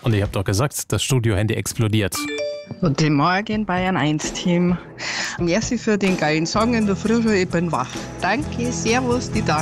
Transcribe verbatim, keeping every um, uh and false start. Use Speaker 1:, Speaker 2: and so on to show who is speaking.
Speaker 1: Und ich habe doch gesagt, das Studio-Handy explodiert.
Speaker 2: Guten Morgen, Bayern eins Team. Merci für den geilen Song in der Früh, ich bin wach. Danke, servus, die Dani.